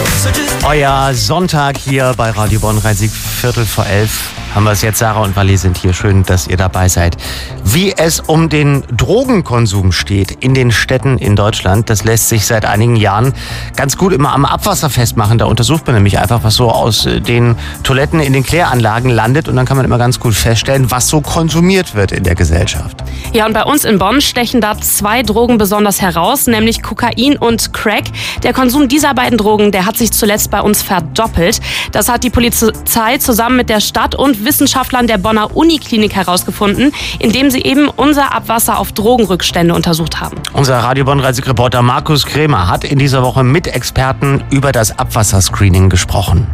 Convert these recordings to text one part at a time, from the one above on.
Euer Sonntag hier bei Radio Bonn Rhein-Sieg, 11:15 haben wir es jetzt. Sarah und Wally sind hier. Schön, dass ihr dabei seid. Wie es um den Drogenkonsum steht in den Städten in Deutschland, das lässt sich seit einigen Jahren ganz gut immer am Abwasser festmachen. Da untersucht man nämlich einfach, was so aus den Toiletten in den Kläranlagen landet. Und dann kann man immer ganz gut feststellen, was so konsumiert wird in der Gesellschaft. Ja, und bei uns in Bonn stechen da 2 Drogen besonders heraus, nämlich Kokain und Crack. Der Konsum dieser beiden Drogen, der hat sich zuletzt bei uns verdoppelt. Das hat die Polizei zusammen mit der Stadt und Wissenschaftlern der Bonner Uniklinik herausgefunden, indem sie eben unser Abwasser auf Drogenrückstände untersucht haben. Unser Radio Bonn Rhein-Sieg-Reporter Markus Krämer hat in dieser Woche mit Experten über das Abwasserscreening gesprochen.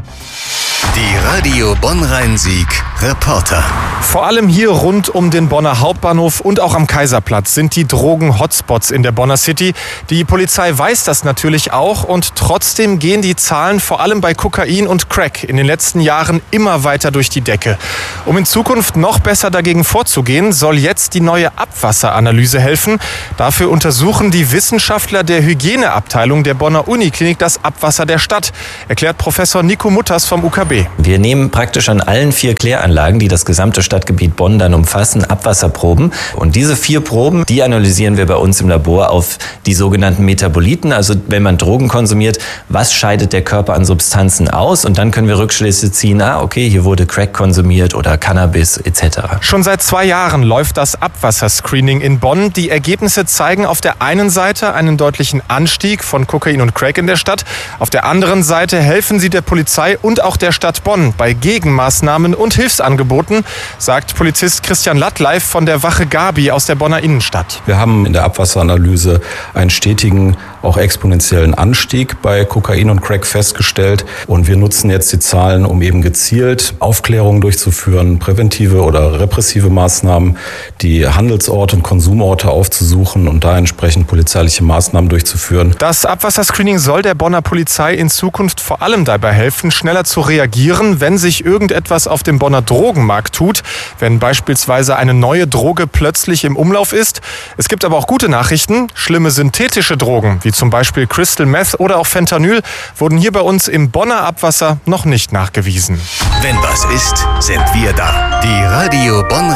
Die Radio Bonn Rhein-Sieg Reporter. Vor allem hier rund um den Bonner Hauptbahnhof und auch am Kaiserplatz sind die Drogen-Hotspots in der Bonner City. Die Polizei weiß das natürlich auch und trotzdem gehen die Zahlen vor allem bei Kokain und Crack in den letzten Jahren immer weiter durch die Decke. Um in Zukunft noch besser dagegen vorzugehen, soll jetzt die neue Abwasseranalyse helfen. Dafür untersuchen die Wissenschaftler der Hygieneabteilung der Bonner Uniklinik das Abwasser der Stadt, erklärt Professor Nico Mutters vom UKB. Wir nehmen praktisch an allen 4 Kläranlagen, die das gesamte Stadtgebiet Bonn dann umfassen, Abwasserproben. Und diese 4 Proben, die analysieren wir bei uns im Labor auf die sogenannten Metaboliten. Also wenn man Drogen konsumiert, was scheidet der Körper an Substanzen aus? Und dann können wir Rückschlüsse ziehen, okay, hier wurde Crack konsumiert oder Cannabis etc. Schon seit 2 Jahren läuft das Abwasserscreening in Bonn. Die Ergebnisse zeigen auf der einen Seite einen deutlichen Anstieg von Kokain und Crack in der Stadt. Auf der anderen Seite helfen sie der Polizei und auch der Stadt Bonn bei Gegenmaßnahmen und Hilfsangeboten, sagt Polizist Christian Lattleif von der Wache Gabi aus der Bonner Innenstadt. Wir haben in der Abwasseranalyse einen stetigen, auch exponentiellen Anstieg bei Kokain und Crack festgestellt. Und wir nutzen jetzt die Zahlen, um eben gezielt Aufklärungen durchzuführen, präventive oder repressive Maßnahmen, die Handelsorte und Konsumorte aufzusuchen und da entsprechend polizeiliche Maßnahmen durchzuführen. Das Abwasserscreening soll der Bonner Polizei in Zukunft vor allem dabei helfen, schneller zu reagieren, wenn sich irgendetwas auf dem Bonner Drogenmarkt tut, wenn beispielsweise eine neue Droge plötzlich im Umlauf ist. Es gibt aber auch gute Nachrichten. Schlimme synthetische Drogen, wie zum Beispiel Crystal Meth oder auch Fentanyl, wurden hier bei uns im Bonner Abwasser noch nicht nachgewiesen. Wenn was ist, sind wir da. Die Radio Bonn